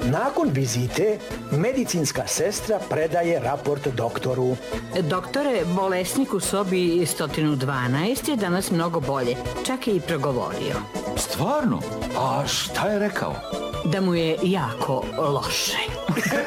Nakon vizite, medicinska sestra predaje raport doktoru. Doktore, bolesnik u sobi 112 je danas mnogo bolje. Čak je i progovorio. Stvarno? A šta je rekao? Da mu je jako loše.